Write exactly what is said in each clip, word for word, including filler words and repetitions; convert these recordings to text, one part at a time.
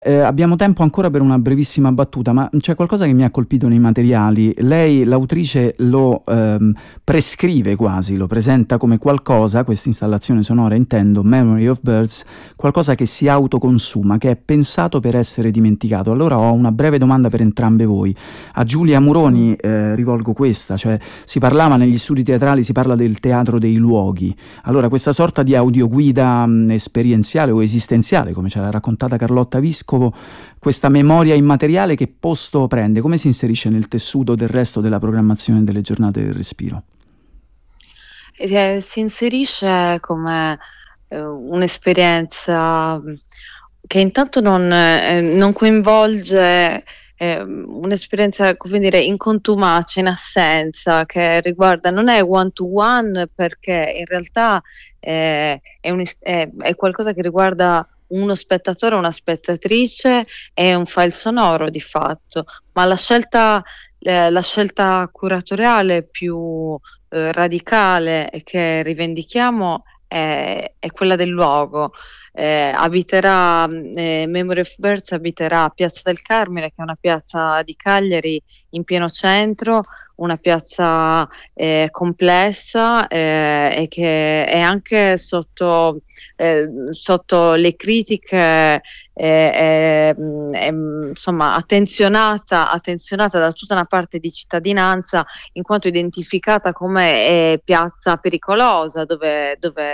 Eh, abbiamo tempo ancora per una brevissima battuta, ma c'è qualcosa che mi ha colpito nei materiali. Lei, l'autrice, lo ehm, prescrive quasi, lo presenta come qualcosa, questa installazione sonora intendo, Memory of Birds, qualcosa che si autoconsuma, che è pensato per essere dimenticato. Allora ho una breve domanda per entrambe voi. A Giulia Muroni eh, rivolgo questa, cioè si parlava negli studi teatrali, si parla del teatro dei luoghi. Allora questa sorta di audioguida mh, esperienziale o esistenziale, come ce l'ha raccontata Carlotta Visco, questa memoria immateriale che posto prende? Come si inserisce nel tessuto del resto della programmazione delle giornate del respiro? Eh, si inserisce come eh, un'esperienza che intanto non, eh, non coinvolge eh, un'esperienza, come dire, in contumacia, in assenza, che riguarda, non è one to one, perché in realtà eh, è, un, è, è qualcosa che riguarda uno spettatore, una spettatrice, e un file sonoro di fatto, ma la scelta, eh, la scelta curatoriale più eh, radicale e che rivendichiamo è, è quella del luogo. Eh, abiterà eh, Memory of Birds abiterà Piazza del Carmine, che è una piazza di Cagliari in pieno centro, una piazza eh, complessa eh, e che è anche sotto, eh, sotto le critiche eh, eh, eh, insomma attenzionata, attenzionata da tutta una parte di cittadinanza, in quanto identificata come eh, piazza pericolosa, dove, dove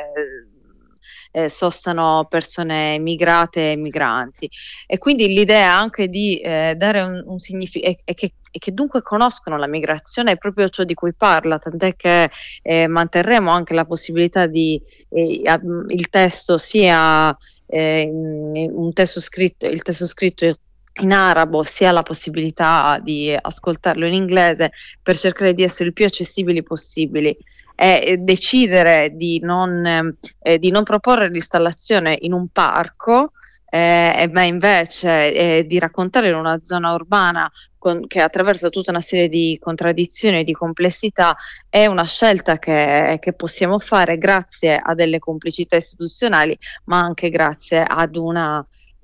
Eh, sostano persone migrate e migranti, e quindi l'idea anche di eh, dare un, un significato e, e, che, e che dunque conoscono la migrazione è proprio ciò di cui parla, tant'è che eh, manterremo anche la possibilità di eh, il testo sia eh, un testo scritto, il testo scritto in arabo, sia la possibilità di ascoltarlo in inglese, per cercare di essere il più accessibili possibili. E decidere di non, eh, di non proporre l'installazione in un parco, eh, ma invece eh, di raccontare in una zona urbana con, che attraversa tutta una serie di contraddizioni e di complessità, è una scelta che, che possiamo fare grazie a delle complicità istituzionali, ma anche grazie ad una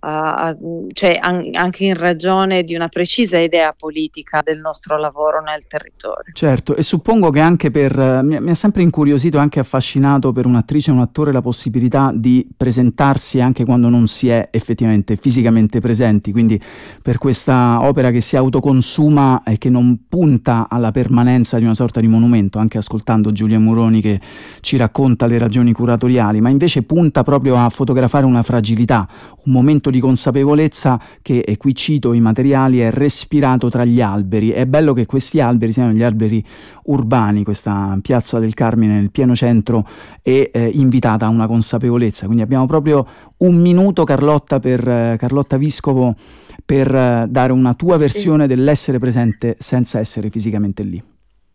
Uh, cioè an- anche in ragione di una precisa idea politica del nostro lavoro nel territorio. Certo, e suppongo che anche per, uh, mi, mi ha sempre incuriosito e anche affascinato per un'attrice e un attore la possibilità di presentarsi anche quando non si è effettivamente fisicamente presenti, quindi per questa opera che si autoconsuma e che non punta alla permanenza di una sorta di monumento, anche ascoltando Giulia Muroni che ci racconta le ragioni curatoriali, ma invece punta proprio a fotografare una fragilità, un momento di consapevolezza che, e qui cito i materiali, è respirato tra gli alberi. È bello che questi alberi siano gli alberi urbani, questa piazza del Carmine nel pieno centro è eh, invitata a una consapevolezza. Quindi abbiamo proprio un minuto, Carlotta, per eh, Carlotta Viscovo, per eh, dare una tua versione sì. dell'essere presente senza essere fisicamente lì.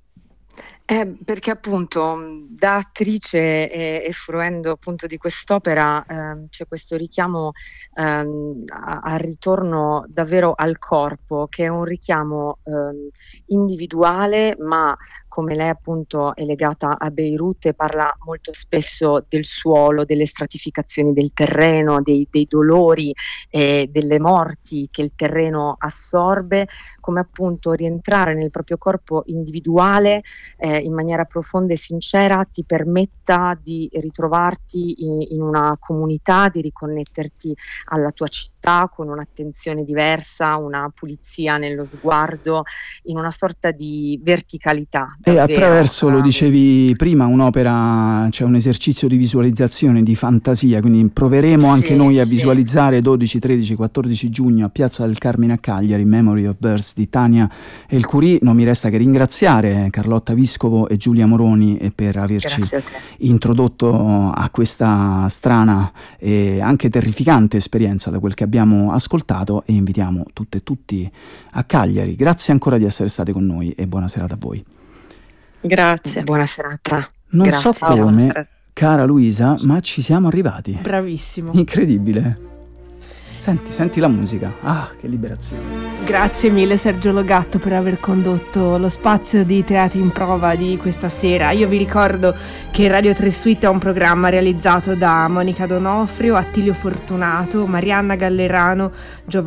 Eh, perché appunto da attrice e, e fruendo appunto di quest'opera eh, c'è questo richiamo ehm, a- al ritorno davvero al corpo, che è un richiamo ehm, individuale, ma come lei appunto è legata a Beirut e parla molto spesso del suolo, delle stratificazioni del terreno, dei, dei dolori e delle morti che il terreno assorbe, come appunto rientrare nel proprio corpo individuale eh, in maniera profonda e sincera ti permetta di ritrovarti in, in una comunità, di riconnetterti alla tua città con un'attenzione diversa, una pulizia nello sguardo, in una sorta di verticalità. E attraverso, lo dicevi prima, un'opera, cioè un esercizio di visualizzazione, di fantasia, quindi proveremo anche sì, noi a sì. visualizzare dodici, tredici, quattordici giugno a Piazza del Carmine a Cagliari, Memory of Birds di Tania El Khoury. Non mi resta che ringraziare Carlotta Viscovo e Giulia Moroni per averci introdotto a questa strana e anche terrificante esperienza da quel che abbiamo ascoltato, e invitiamo tutte e tutti a Cagliari. Grazie ancora di essere state con noi e buona serata a voi. Grazie. Buona serata. Non Grazie. so come, cara Luisa, ma ci siamo arrivati. Bravissimo. Incredibile. Senti, senti la musica. Ah, che liberazione. Grazie mille Sergio Logatto per aver condotto lo spazio di Teatri in Prova di questa sera. Io vi ricordo che Radio tre Suite è un programma realizzato da Monica Donofrio, Attilio Fortunato, Marianna Gallerano, Giovanni